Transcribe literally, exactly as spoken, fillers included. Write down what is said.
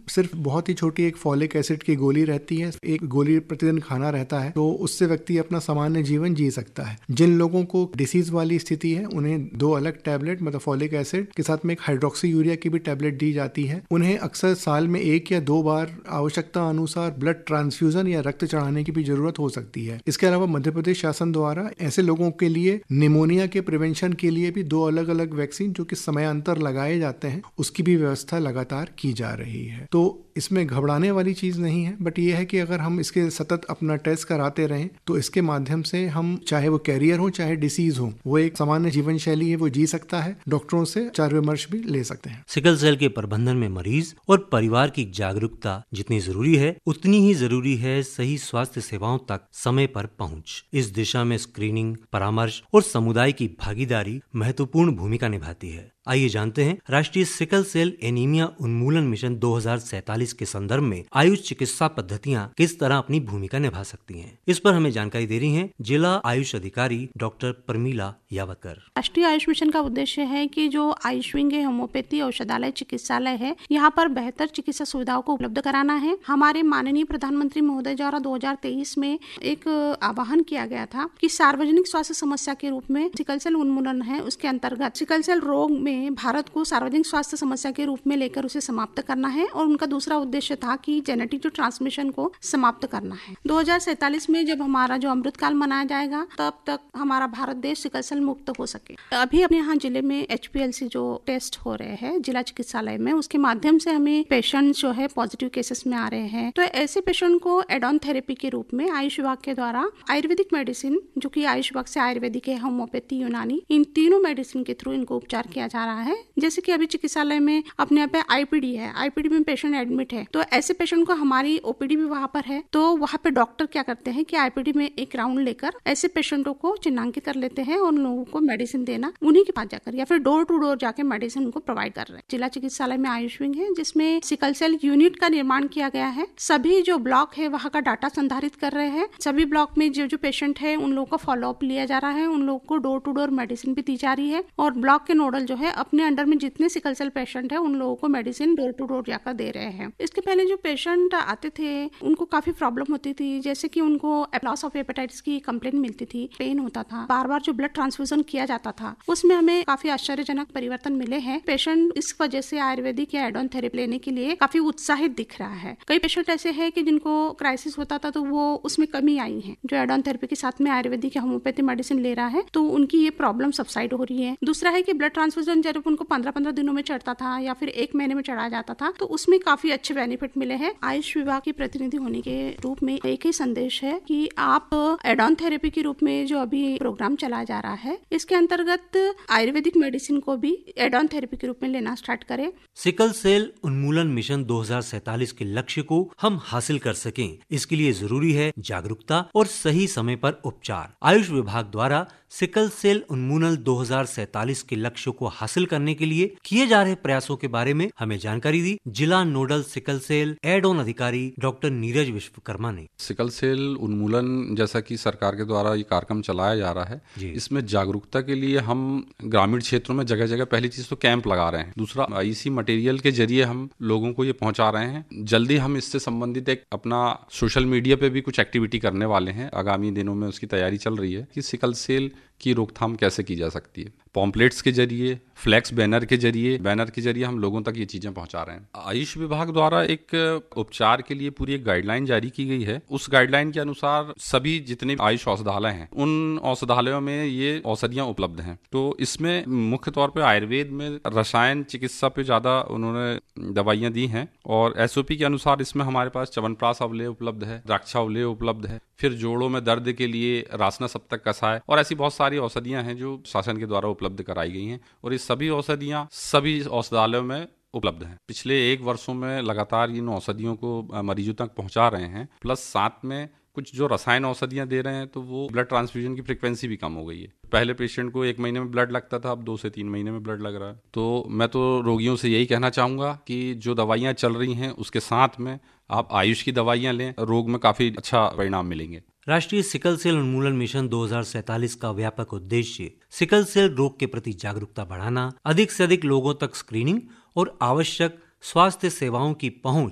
सिर्फ बहुत ही छोटी एक फॉलिक एसिड की गोली रहती है, एक गोली प्रतिदिन खाना रहता है, तो उससे व्यक्ति अपना सामान्य जीवन जी सकता है। जिन लोगों को डिसीज वाली स्थिति है उन्हें दो अलग टैबलेट मतलब फॉलिक एसिड के साथ में एक हाइड्रोक्सी यूरिया की भी टैबलेट दी जाती है। उन्हें अक्सर साल में एक या दो बार आवश्यकता अनुसार ब्लड ट्रांसफ्यूजन या रक्त चढ़ाने की भी जरूरत हो सकती है। इसके अलावा मध्य प्रदेश शासन द्वारा ऐसे लोगों के लिए निमोनिया के प्रिवेंशन के लिए भी दो अलग अलग वैक्सीन जो कि समयांतर लगाए जाते हैं उसकी भी व्यवस्था लगातार की जा रही है। तो इसमें घबराने वाली चीज नहीं है, बट ये है कि अगर हम इसके सतत अपना टेस्ट कराते रहें तो इसके माध्यम से हम चाहे वो कैरियर हो चाहे डिसीज हो, वो एक सामान्य जीवन शैली है वो जी सकता है। डॉक्टरों से विचार विमर्श भी ले सकते हैं। सिकल सेल के प्रबंधन में मरीज और परिवार की जागरूकता जितनी जरूरी है उतनी ही जरूरी है सही स्वास्थ्य सेवाओं तक समय पर पहुंच। इस दिशा में स्क्रीनिंग, परामर्श और समुदाय की भागीदारी महत्वपूर्ण भूमिका निभाती है। आइए जानते हैं राष्ट्रीय सिकल सेल एनीमिया उन्मूलन मिशन दो हज़ार सैंतालीस के संदर्भ में आयुष चिकित्सा पद्धतियां किस तरह अपनी भूमिका निभा सकती हैं। इस पर हमें जानकारी दे रही हैं जिला आयुष अधिकारी डॉक्टर प्रमीला यावतकर। राष्ट्रीय आयुष मिशन का उद्देश्य है कि जो आयुष विंग है, होम्योपैथी औषधालय चिकित्सालय है, यहाँ पर बेहतर चिकित्सा सुविधाओं को उपलब्ध कराना है। हमारे माननीय प्रधानमंत्री महोदय द्वारा दो हज़ार तेईस में एक आह्वान किया गया था कि सार्वजनिक स्वास्थ्य समस्या के रूप में सिकल सेल उन्मूलन है, उसके अंतर्गत सिकल सेल रोग में भारत को सार्वजनिक स्वास्थ्य समस्या के रूप में लेकर उसे समाप्त करना है। और उनका दूसरा उद्देश्य था कि जेनेटिक जो ट्रांसमिशन को समाप्त करना है। दो हज़ार सैंतालीस में जब हमारा जो अमृतकाल मनाया जाएगा तब तक हमारा भारत देश सिकल सेल मुक्त हो सके। अभी अपने यहाँ जिले में एच पी एल सी जो टेस्ट हो रहे हैं जिला चिकित्सालय में, उसके माध्यम से हमें पेशेंट जो है पॉजिटिव केसेस में आ रहे हैं। तो ऐसे पेशेंट को एड ऑन थेरेपी के रूप में आयुष विभाग के द्वारा आयुर्वेदिक मेडिसिन, जो कि आयुष विभाग से आयुर्वेदिक है, होम्योपैथी, यूनानी, इन तीनों मेडिसिन के थ्रू इनको उपचार किया जा रहा है। जैसे कि अभी चिकित्सालय में अपने यहाँ पे आई पी डी है, आई पी डी में पेशेंट एडमिट है, तो ऐसे पेशेंट को हमारी ओ पी डी भी वहाँ पर है। तो वहाँ पे डॉक्टर क्या करते हैं कि आई पी डी में एक राउंड लेकर ऐसे पेशेंटों को चिन्हांकित कर लेते हैं और उन लोगों को मेडिसिन देना उन्हीं के पास जाकर या फिर डोर टू डोर जाके मेडिसिन उनको प्रोवाइड कर रहे हैं। जिला चिकित्सालय में आयुष विंग है जिसमें सिकल सेल यूनिट का निर्माण किया गया है। सभी जो ब्लॉक है वहाँ का डाटा संधारित कर रहे हैं। सभी ब्लॉक में जो जो पेशेंट है उन लोगों का फॉलोअप लिया जा रहा है, उन लोगों को डोर टू डोर मेडिसिन भी दी जा रही है। और ब्लॉक के नोडल जो है अपने अंडर में जितने सिकल सेल पेशेंट है उन लोगों को मेडिसिन डोर टू डोर जाकर दे रहे हैं। इसके पहले जो पेशेंट आते थे उनको काफी प्रॉब्लम होती थी, जैसे कि उनको लॉस ऑफ हेपेटाइटिस की कंप्लेंट मिलती थी, पेन होता था, बार बार जो ब्लड ट्रांसफ्यूजन किया जाता था, उसमें हमें काफी आश्चर्यजनक परिवर्तन मिले हैं। पेशेंट इस वजह से आयुर्वेदिक या एड ऑन थेरेपी लेने के लिए काफी उत्साहित दिख रहा है। कई पेशेंट ऐसे हैं कि जिनको क्राइसिस होता था तो वो उसमें कमी आई है, जो एड ऑन थेरेपी के साथ में आयुर्वेदिक या होम्योपैथी मेडिसिन ले रहा है तो उनकी ये प्रॉब्लम सबसाइड हो रही है। दूसरा है कि ब्लड ट्रांसफ्यूजन जब उनको पंद्रह पंद्रह दिनों में चढ़ता था या फिर एक महीने में चढ़ाया जाता था तो उसमें काफी अच्छे बेनिफिट मिले हैं। आयुष विभाग के प्रतिनिधि होने के रूप में एक ही संदेश है कि आप एड ऑन थेरेपी के रूप में जो अभी प्रोग्राम चलाया जा रहा है इसके अंतर्गत आयुर्वेदिक मेडिसिन को भी एड ऑन थेरेपी के रूप में लेना स्टार्ट करें। सिकल सेल उन्मूलन मिशन दो हज़ार सैंतालीस के लक्ष्य को हम हासिल कर सकें, इसके लिए जरूरी है जागरूकता और सही समय पर उपचार। आयुष विभाग द्वारा सिकल सेल उन्मूलन दो हज़ार सैंतालीस के लक्ष्य को हासिल करने के लिए किए जा रहे प्रयासों के बारे में हमें जानकारी दी जिला nodal sickle cell add on अधिकारी डॉक्टर नीरज विश्वकर्मा ने। सिकल सेल उन्मूलन जैसा कि सरकार के द्वारा ये कार्यक्रम चलाया जा रहा है, इसमें जागरूकता के लिए हम ग्रामीण क्षेत्रों में जगह जगह पहली चीज तो कैंप लगा रहे हैं, दूसरा इसी मटेरियल के जरिए हम लोगों को ये पहुंचा रहे हैं। जल्दी हम इससे संबंधित एक अपना सोशल मीडिया पे भी कुछ एक्टिविटी करने वाले हैं, आगामी दिनों में उसकी तैयारी चल रही है कि सिकल सेल की रोकथाम कैसे की जा सकती है। पॉम्पलेट्स के जरिए, फ्लैक्स बैनर के जरिए बैनर के जरिए हम लोगों तक ये चीजें पहुंचा रहे हैं। आयुष विभाग द्वारा एक उपचार के लिए पूरी एक गाइडलाइन जारी की गई है। उस गाइडलाइन के अनुसार सभी जितने आयुष औषधालय हैं उन औषधालयों में ये औषधियां उपलब्ध हैं। तो इसमें मुख्य तौर पे आयुर्वेद में रसायन चिकित्सा पे ज्यादा उन्होंने दवाइयां दी हैं और एसओपी के अनुसार इसमें हमारे पास च्यवनप्राश अवलेह उपलब्ध है, द्राक्षा अवलेह उपलब्ध है, फिर जोड़ों में दर्द के लिए रासना सप्तक कषाय और ऐसी बहुत सारी औषधियां हैं जो शासन के द्वारा उपलब्ध कराई गई हैं और ये सभी औषधियां सभी औषधालयों में उपलब्ध हैं। पिछले एक वर्षों में लगातार इन औषधियों को मरीजों तक पहुंचा रहे हैं, प्लस साथ में कुछ जो रसायन औषधियां दे रहे हैं तो वो ब्लड ट्रांसफ्यूजन की फ्रीक्वेंसी भी कम हो गई है। पहले पेशेंट को एक महीने में ब्लड लगता था, अब दो से तीन महीने में ब्लड लग रहा है। तो मैं तो रोगियों से यही कहना चाहूंगा कि जो दवाइयां चल रही हैं उसके साथ में आप आयुष की दवाइयां लें, रोग में काफी अच्छा परिणाम मिलेंगे। राष्ट्रीय सिकल सेल उन्मूलन मिशन दो हज़ार सैंतालीस का व्यापक उद्देश्य सिकल सेल रोग के प्रति जागरूकता बढ़ाना, अधिक से अधिक लोगों तक स्क्रीनिंग और आवश्यक स्वास्थ्य सेवाओं की पहुंच